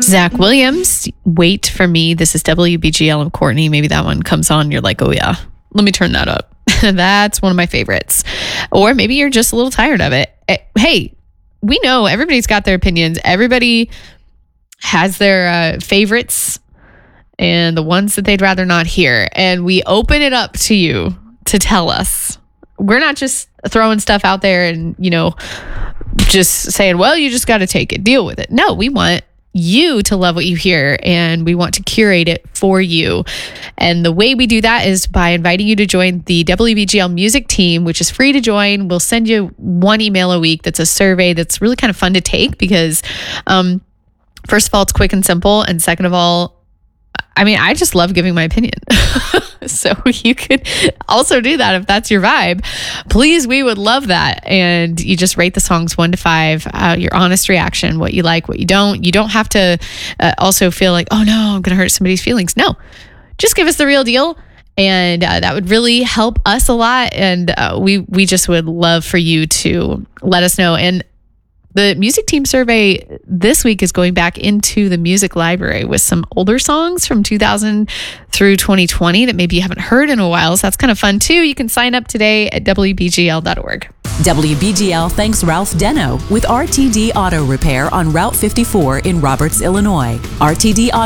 Zach Williams, Wait for Me. This is WBGL and Courtney. Maybe that one comes on. You're like, oh yeah, let me turn that up. That's one of my favorites. Or maybe you're just a little tired of it. Hey, we know everybody's got their opinions. Everybody has their favorites and the ones that they'd rather not hear. And we open it up to you to tell us. We're not just throwing stuff out there and, just saying, well, you just got to take it, deal with it. No, we want you to love what you hear, and we want to curate it for you. And the way we do that is by inviting you to join the WBGL music team, which is free to join. We'll send you one email a week that's a survey that's really kind of fun to take because, first of all, it's quick and simple. And second of all, I just love giving my opinion. So you could also do that if that's your vibe. Please, we would love that. And you just rate the songs 1 to 5, your honest reaction, what you like, what you don't. You don't have to also feel like, oh no, I'm going to hurt somebody's feelings. No, just give us the real deal. And that would really help us a lot. And we just would love for you to let us know. And the music team survey this week is going back into the music library with some older songs from 2000 through 2020 that maybe you haven't heard in a while. So that's kind of fun too. You can sign up today at WBGL.org. WBGL thanks Ralph Deno with RTD Auto Repair on Route 54 in Roberts, Illinois. RTD Auto